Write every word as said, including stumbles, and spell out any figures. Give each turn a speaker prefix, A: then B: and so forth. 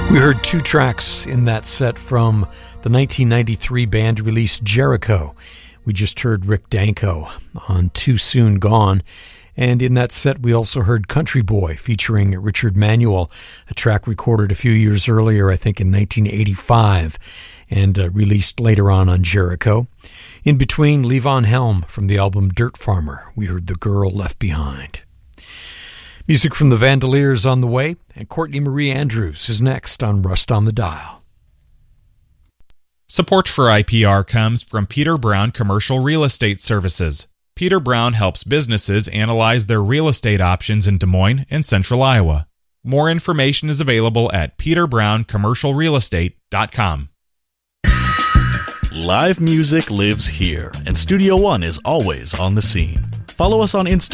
A: We heard two tracks in that set from the nineteen ninety-three band release Jericho. We just heard Rick Danko on Too Soon Gone. And in that set, we also heard Country Boy featuring Richard Manuel, a track recorded a few years earlier, I think in nineteen eighty-five, and uh, released later on on Jericho. In between, Levon Helm from the album Dirt Farmer. We heard The Girl Left Behind. Music from the Vandaliers on the way, and Courtney Marie Andrews is next on Rust on the Dial.
B: Support for I P R comes from Peter Brown Commercial Real Estate Services. Peter Brown helps businesses analyze their real estate options in Des Moines and Central Iowa. More information is available at peter brown commercial real estate dot com.
C: Live music lives here, and Studio One is always on the scene. Follow us on Instagram